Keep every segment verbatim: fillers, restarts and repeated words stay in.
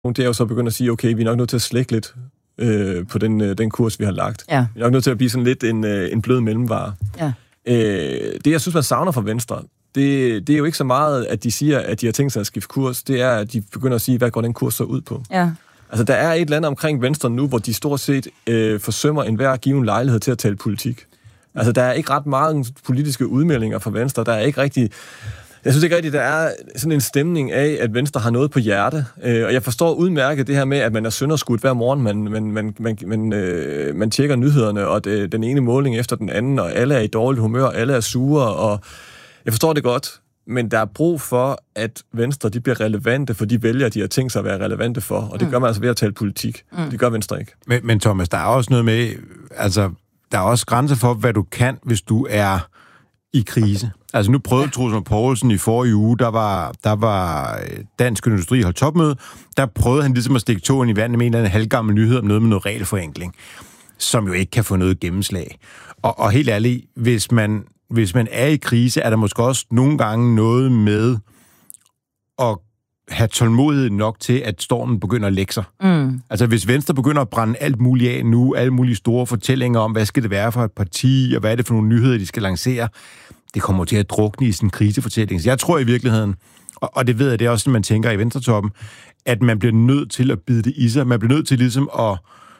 det er jo så begyndt at sige, okay, vi er nok nødt til at slække lidt øh, på den, øh, den kurs, vi har lagt. Ja. Vi er nok nødt til at blive sådan lidt en, øh, en blød mellemvare. Ja. Øh, det, jeg synes, man savner fra Venstre, det, det er jo ikke så meget, at de siger, at de har tænkt sig at skifte kurs. Det er, at de begynder at sige, hvad går den kurs så ud på. Ja. Altså, der er et eller andet omkring Venstre nu, hvor de stort set øh, forsømmer enhver given lejlighed til at tale politik. Altså, der er ikke ret mange politiske udmeldinger fra Venstre. Der er ikke rigtig... Jeg synes ikke rigtigt, der er sådan en stemning af, at Venstre har noget på hjerte. Øh, og jeg forstår udmærket det her med, at man er sønderskudt hver morgen. Man, man, man, man, man, øh, man tjekker nyhederne, og det, den ene måling efter den anden, og alle er i dårligt humør, alle er sure, og jeg forstår det godt. Men der er brug for, at Venstre de bliver relevante for de vælgere, de har tænkt sig at være relevante for. Og det gør man altså ved at tale politik. Mm. Det gør Venstre ikke. Men, men Thomas, der er også noget med... Altså, der er også grænser for, hvad du kan, hvis du er i krise. Altså nu prøvede ja. Troels Lund Poulsen i forrige uge, der var, der var Dansk Industri holdt topmøde, der prøvede han ligesom at stikke tåen i vandet med en eller anden halvgammel nyhed om noget med noget regelforenkling, som jo ikke kan få noget gennemslag. Og, og helt ærligt, hvis man, hvis man er i krise, er der måske også nogle gange noget med at have tålmodighed nok til, at stormen begynder at lægge sig. Mm. Altså, hvis Venstre begynder at brænde alt muligt af nu, alle mulige store fortællinger om, hvad skal det være for et parti, og hvad er det for nogle nyheder, de skal lancere, det kommer til at drukne i sådan en krisefortælling. Så jeg tror i virkeligheden, og, og det ved jeg, det er også sådan, man tænker i Venstretoppen, at man bliver nødt til at bide det i sig. Man bliver nødt til ligesom at,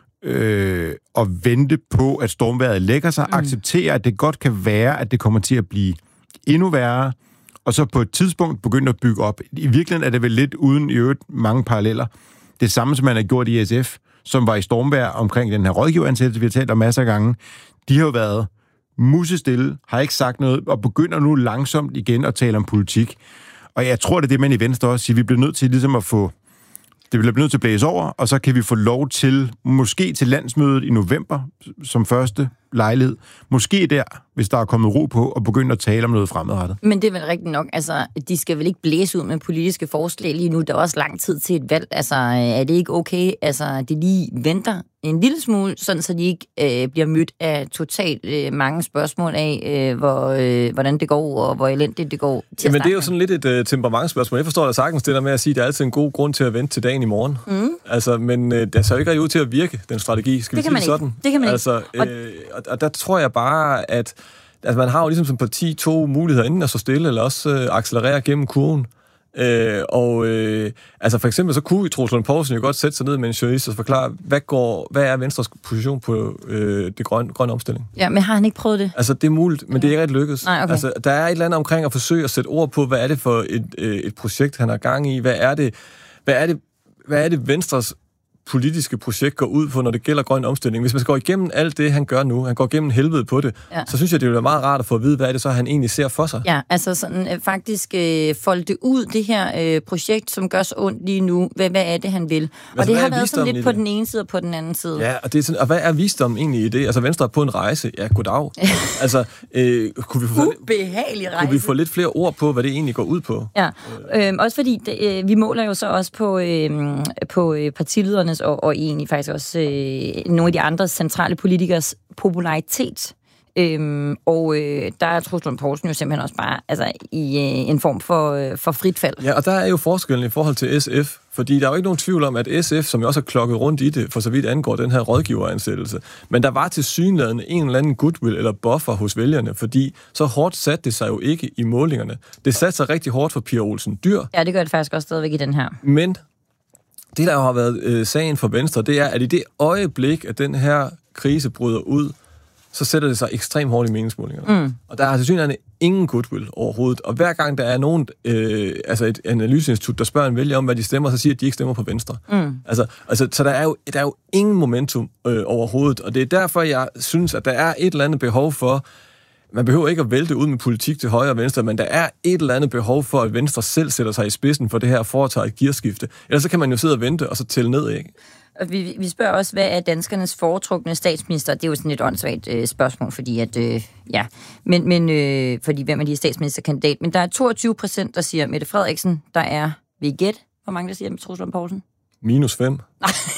øh, at vente på, at stormvejret lægger sig, mm. acceptere, at det godt kan være, at det kommer til at blive endnu værre, og så på et tidspunkt begynde at bygge op. I virkeligheden er det vel lidt uden i øvrigt mange paralleller. Det samme, som man har gjort i S F, som var i stormvejr omkring den her rådgiveransættelse, vi har talt om masser af gange. De har jo været musestille, har ikke sagt noget, og begynder nu langsomt igen at tale om politik. Og jeg tror, det er det, man i Venstre også siger. Vi bliver nødt til ligesom at få... Det bliver nødt til at blæse over, og så kan vi få lov til, måske til landsmødet i november, som første lejlighed, måske der, hvis der er kommet ro på, og begynde at tale om noget fremadrettet. Men det er vel rigtigt nok, altså, de skal vel ikke blæse ud med politiske forslag lige nu, der er også lang tid til et valg, altså, er det ikke okay, altså, de lige venter en lille smule, sådan så de ikke øh, bliver mødt af totalt øh, mange spørgsmål af, øh, hvor, øh, hvordan det går, og hvor elendigt det går. Jamen, det er jo sådan lidt et øh, temperamentsspørgsmål. Jeg forstår da sagtens det der med at sige, at det er altid en god grund til at vente til dagen i morgen. Mm. Altså, men øh, det ser jo ikke rigtig ud til at virke, den strategi. Skal det vi sige sådan? Det kan man altså, ikke. Øh, og, og der tror jeg bare, at altså, man har jo ligesom som parti to muligheder, enten at stå stille, eller også øh, accelerere gennem kurven. Øh, og øh, altså for eksempel så kunne Troels Lund Poulsen jo godt sætte sig ned med en journalist og forklare, hvad, går, hvad er Venstres position på øh, det grønne, grønne omstilling? Ja, men har han ikke prøvet det? Altså det er muligt, men det er ikke rigtig lykkedes. Nej, okay. Altså der er et eller andet omkring at forsøge at sætte ord på, hvad er det for et, øh, et projekt, han har gang i? Hvad er det, hvad er det, hvad er det Venstres politiske projekt går ud på, når det gælder grøn omstilling. Hvis man skal gå igennem alt det, han gør nu, han går igennem helvede på det, ja. Så synes jeg, det ville være meget rart at få at vide, hvad er det så, han egentlig ser for sig. Ja, altså sådan øh, faktisk øh, folde det ud, det her øh, projekt, som gør så ondt lige nu. Hvad, hvad er det, han vil? Og altså, det har været sådan lidt på den ene side og på den anden side. Ja, og, det er sådan, og hvad er visdom egentlig i det? Altså, Venstre er på en rejse. Ja, goddag. altså, øh, kunne, vi få, Ubehagelig rejse. Kunne vi få lidt flere ord på, hvad det egentlig går ud på? Ja, øh, også fordi det, øh, vi måler jo så også på, øh, på øh, partiledernes og, og egentlig faktisk også øh, nogle af de andre centrale politikers popularitet. Øhm, og øh, der er Troels Lund Poulsen jo simpelthen også bare altså, i øh, en form for, øh, for frit fald. Ja, og der er jo forskellen i forhold til S F, fordi der er jo ikke nogen tvivl om, at S F, som jo også har klokket rundt i det, for så vidt angår den her rådgiveransættelse, men der var tilsyneladende en eller anden goodwill eller buffer hos vælgerne, fordi så hårdt satte det sig jo ikke i målingerne. Det satte sig rigtig hårdt for Pia Olsen Dyhr. Ja, det gør det faktisk også stadigvæk i den her. Men det, der jo har været øh, sagen for Venstre, det er, at i det øjeblik, at den her krise bryder ud, så sætter det sig ekstremt hårdt i meningsmålingerne. Mm. Og der er tilsyneladende ingen goodwill overhovedet. Og hver gang der er nogen, øh, altså et analyseinstitut, der spørger en vælger om, hvad de stemmer, så siger de, at de ikke stemmer på Venstre. Mm. Altså, altså, så der er, jo, der er jo ingen momentum øh, overhovedet. Og det er derfor, jeg synes, at der er et eller andet behov for, man behøver ikke at vælte ud med politik til højre og venstre, men der er et eller andet behov for, at Venstre selv sætter sig i spidsen for det her og foretager et gearskifte. Ellers så kan man jo sidde og vente og så tælle ned, ikke? Vi, vi spørger også, hvad er danskernes foretrukne statsminister? Det er jo sådan et åndssvagt øh, spørgsmål, fordi at, øh, ja, men, men øh, fordi hvem er de statsministerkandidat? Men der er toogtyve procent, der siger Mette Frederiksen. Der er, vil I gætte, hvor mange der siger Troels Lund Poulsen? Minus fem.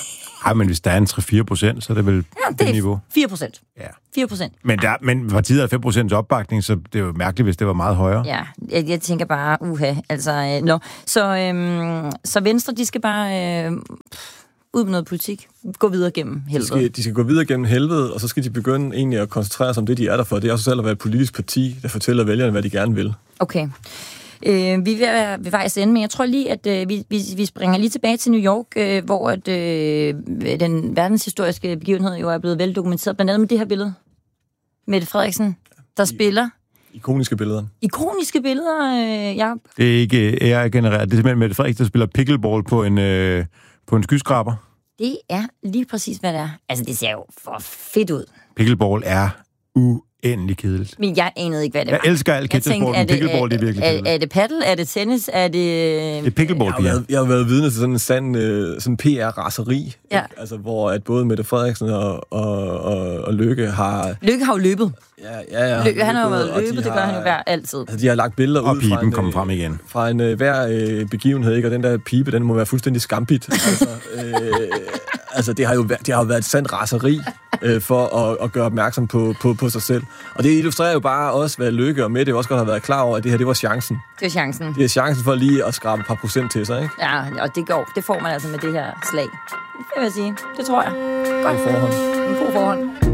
Ej, men hvis der er en tre til fire procent, så er det vel Ja, det det er niveau. fire procent. Ja. fire procent. Men, der, men partiet har fem procent opbakning, så det er jo mærkeligt, hvis det var meget højere. Ja, jeg, jeg tænker bare, uha, altså, øh, no. så, øhm, så Venstre, de skal bare øh, ud med noget politik, gå videre gennem helvede. De skal, de skal gå videre gennem helvede, og så skal de begynde egentlig at koncentrere sig om det, de er der for. Det er også selv at være et politisk parti, der fortæller vælgerne, hvad de gerne vil. Okay. Øh, vi er ved at være ved vejs ende, men jeg tror lige, at øh, vi, vi, vi springer lige tilbage til New York, øh, hvor at, øh, den verdenshistoriske begivenhed jo er blevet veldokumenteret, blandt andet med det her billede. Mette Frederiksen, der spiller. Ikoniske billeder. Ikoniske billeder, øh, Jacob. Det er ikke A I-genereret. Det er simpelthen Mette Frederiksen, der spiller pickleball på en, øh, på en skyskraber. Det er lige præcis, hvad det er. Altså, det ser jo for fedt ud. Pickleball er uendelig kedeligt. Men jeg anede ikke, hvad det var. Jeg elsker alt ketchup-sporten. Pickleball, det er virkelig er, kedeligt. er det paddle? Er det tennis? Er det... Det er pickleball, Jeg har, været, jeg har været vidne til sådan en sand øh, sådan P R-raseri, Ja. altså, hvor at både Mette Frederiksen og, og, og, og Lykke har... Lykke har jo løbet. Ja, ja, ja, Lykke, han har jo løbet, været og løbet, de det gør har- han jo hver altid. Altså, de har lagt billeder Og ud piben fra en, kommer øh, frem igen. fra en øh, hver øh, begivenhed, ikke? Og den der pibe, den må være fuldstændig skampit. altså, øh, altså, det har jo været, det har jo været et sandt raseri øh, for at, at gøre opmærksom på, på, på sig selv. Og det illustrerer jo bare også, hvad Lykke og Mette jo også godt har været klar over, at det her, det var chancen. Det er chancen. Det er chancen for lige at skrabe et par procent til sig, ikke? Ja, og det går. Det får man altså med det her slag. Det vil jeg sige. Det tror jeg. Godt. God forhånd. En god forhånd.